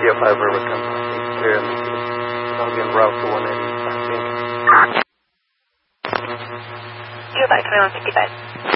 radio 5 River Company. Clear and I'll be en route to 180. 900 2155.